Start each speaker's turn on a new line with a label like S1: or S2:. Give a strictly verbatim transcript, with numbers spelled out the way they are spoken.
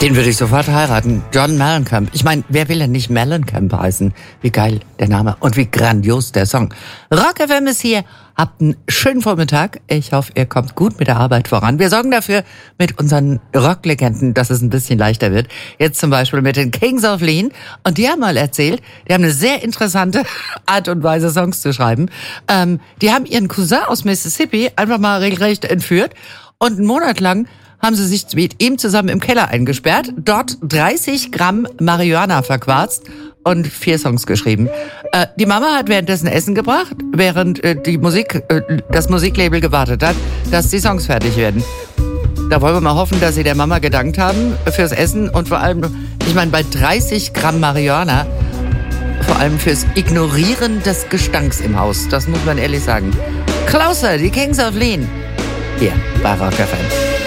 S1: Den würde ich sofort heiraten. John Mellencamp. Ich meine, wer will denn nicht Mellencamp heißen? Wie geil der Name und wie grandios der Song. Rock F M ist hier. Habt einen schönen Vormittag. Ich hoffe, ihr kommt gut mit der Arbeit voran. Wir sorgen dafür mit unseren Rocklegenden, dass es ein bisschen leichter wird. Jetzt zum Beispiel mit den Kings of Lean. Und die haben mal erzählt, die haben eine sehr interessante Art und Weise, Songs zu schreiben. Ähm, die haben ihren Cousin aus Mississippi einfach mal regelrecht entführt. Und einen Monat lang haben sie sich mit ihm zusammen im Keller eingesperrt, dort dreißig Gramm Marihuana verquarzt und vier Songs geschrieben. Äh, die Mama hat währenddessen Essen gebracht, während äh, die Musik, äh, das Musiklabel gewartet hat, dass die Songs fertig werden. Da wollen wir mal hoffen, dass sie der Mama gedankt haben fürs Essen und vor allem, ich meine, bei dreißig Gramm Marihuana, vor allem fürs Ignorieren des Gestanks im Haus. Das muss man ehrlich sagen. Closer, die Kings of Lean. Hier bei Rock F M.